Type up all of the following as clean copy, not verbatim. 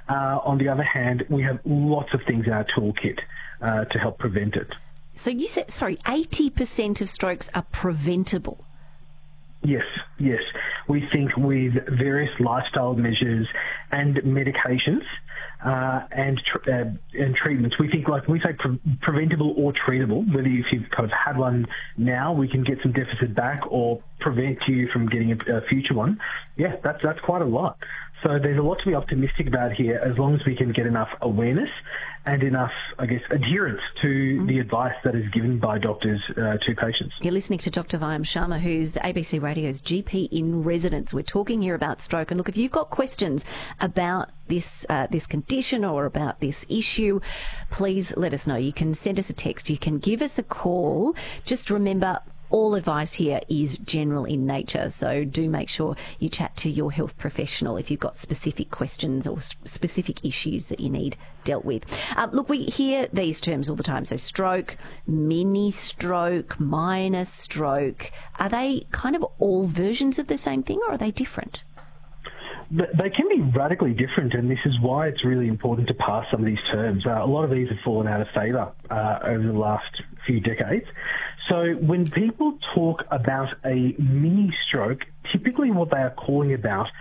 On the other hand, we have lots of things in our toolkit to help prevent it. So you said, 80% of strokes are preventable. Yes. We think with various lifestyle measures and medications and treatments, we think, like we say, preventable or treatable. Whether if you've kind of had one now, we can get some deficit back or prevent you from getting a future one. Yeah, that's quite a lot. So there's a lot to be optimistic about here, as long as we can get enough awareness and enough, I guess, adherence to the advice that is given by doctors to patients. You're listening to Dr. Vyam Sharma, who's ABC Radio's GP in residence. We're talking here about stroke. And look, if you've got questions about this condition or about this issue, please let us know. You can send us a text. You can give us a call. Just remember, all advice here is general in nature, so do make sure you chat to your health professional if you've got specific questions or specific issues that you need dealt with. Look, we hear these terms all the time, so stroke, mini stroke, minor stroke. Are they kind of all versions of the same thing, or are they different? They can be radically different, and this is why it's really important to pass some of these terms. A lot of these have fallen out of favour over the last few decades. So when people talk about a mini stroke, typically what they are talking about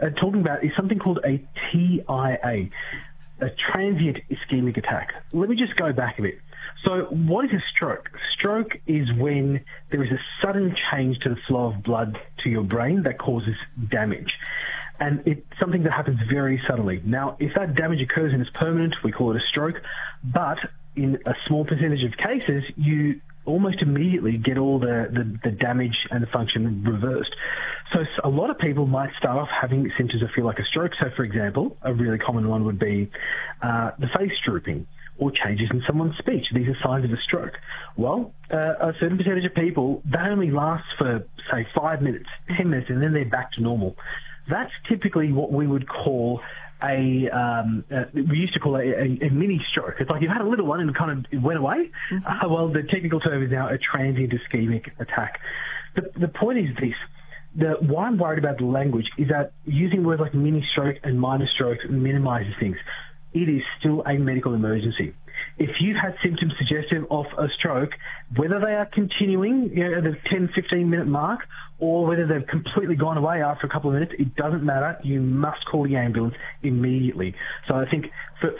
is something called a TIA, a transient ischemic attack. Let me just go back a bit. So what is a stroke? Stroke is when there is a sudden change to the flow of blood to your brain that causes damage. And it's something that happens very suddenly. Now, if that damage occurs and is permanent, we call it a stroke. But in a small percentage of cases, you almost immediately get all the damage and the function reversed. So a lot of people might start off having symptoms that feel like a stroke. So, for example, a really common one would be the face drooping or changes in someone's speech. These are signs of a stroke. Well, a certain percentage of people, that only lasts for, say, 5 minutes, 10 minutes, and then they're back to normal. That's typically what we would call we used to call it a mini stroke. It's like you've had a little one and it went away. Mm-hmm. Well, the technical term is now a transient ischemic attack. The point is this. Why I'm worried about the language is that using words like mini stroke and minor stroke minimises things. It is still a medical emergency. If you've had symptoms suggestive of a stroke, whether they are continuing at the 10, 15-minute mark or whether they've completely gone away after a couple of minutes, it doesn't matter. You must call the ambulance immediately. So I think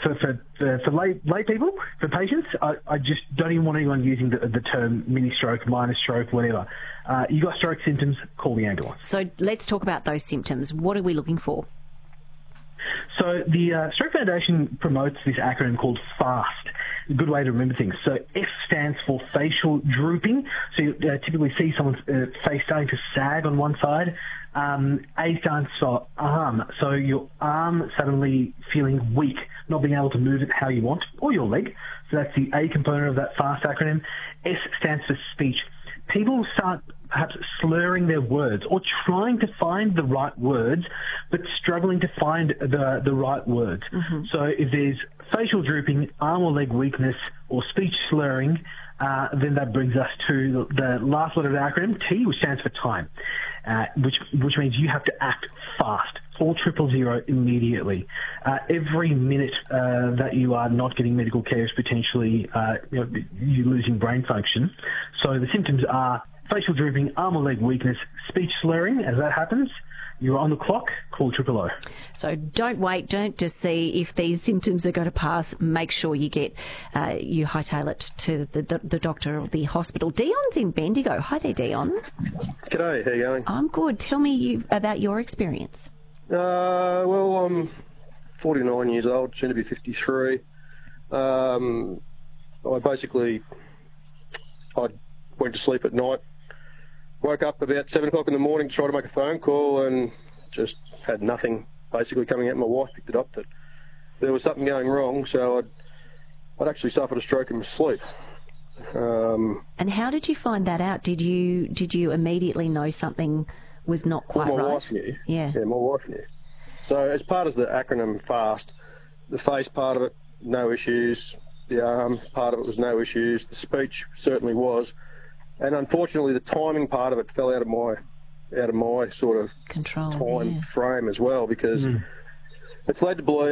for lay people, for patients, I just don't even want anyone using the term mini stroke, minor stroke, whatever. You got stroke symptoms, call the ambulance. So let's talk about those symptoms. What are we looking for? So the Stroke Foundation promotes this acronym called FAST, a good way to remember things. So F stands for facial drooping. So you typically see someone's face starting to sag on one side. A stands for arm. So your arm suddenly feeling weak, not being able to move it how you want, or your leg. So that's the A component of that FAST acronym. S stands for speech. People start perhaps slurring their words or trying to find the right words, but struggling to find the right words. Mm-hmm. So if there's facial drooping, arm or leg weakness, or speech slurring, then that brings us to the last letter of the acronym, T, which stands for time, which means you have to act fast. Call 000 immediately. Every minute that you are not getting medical care is potentially you're losing brain function. So the symptoms are facial drooping, arm or leg weakness, speech slurring. As that happens, you're on the clock, call 000. So don't wait, don't just see if these symptoms are going to pass. Make sure you get, you hightail it to the doctor or the hospital. Dion's in Bendigo. Hi there, Dion. G'day, how you going? I'm good. Tell me about your experience. Well, I'm 49 years old, soon to be 53. I went to sleep at night, woke up about 7 o'clock in the morning to try to make a phone call and just had nothing basically coming out. My wife picked it up that there was something going wrong, so I'd actually suffered a stroke in my sleep. And how did you find that out? Did you immediately know something was not quite right? My wife knew. Yeah, my wife knew. So as part of the acronym FAST, the face part of it, no issues. The arm part of it was no issues. The speech certainly was. And unfortunately, the timing part of it fell out of my sort of control time frame as well, because it's led to believe